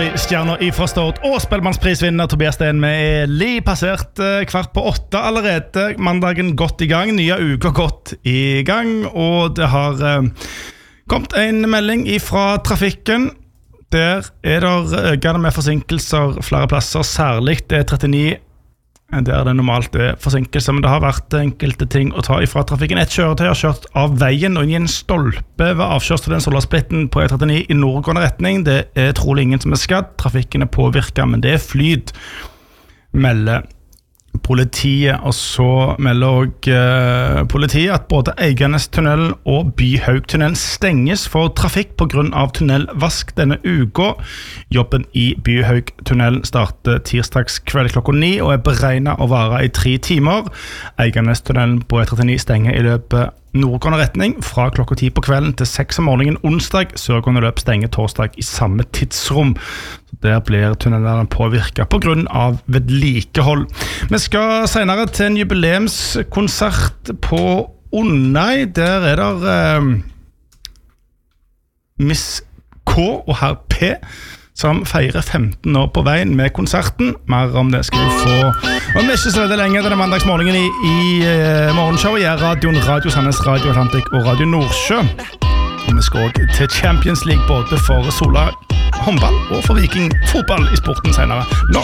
Stjerner fra Stord og Spellemannsprisvinner Tobias Steen med Eli passert 7:15 allerede. Mandagen godt i gang, nye uker godt i gang, og det har kommet en melding fra trafikken. Der det økende med forsinkelser flere plasser, særlig E39, der det normalt forsinkelser, men det har vært enkelte ting å ta ifra trafikken. Et kjøretøy har kjørt av veien og inn i en stolpe ved avkjørsel til den Solasplitten på E39 i nordgående retning. Det trolig ingen som skadd, trafikken påvirket, men det flyt, melder politiet. Og så melder også politiet at både Eiganestunnelen og Byhaugtunnelen stenges for trafikk på grunn av tunnelvask denne uka. Jobben i Byhaugtunnelen starter tirsdagskveld klokka 9 og beregnet å vare i 3 timer. Eiganestunnelen på E39 stenger i løpet nordgående retning fra klokka 10 på kvelden til 6 om morgenen onsdag. Sørgående løp stenger torsdag i samme tidsrom. Der blir tunnelene påvirket på grunn av vedlikehold. Vi skal senere til en jubileumskonsert på Onnøy. Der det Miss K og herr P som feirer 15 år på veien med konserten. Mer om det skal du få om det ikke så veldig lenge denne mandagsmorgenen i morgenshowet. Jeg Radio Sandnes, Radio Atlantic og Radio Nordsjø. Og vi skal også til Champions League både for Sola håndball og for Viking fotball i sporten senere. Nå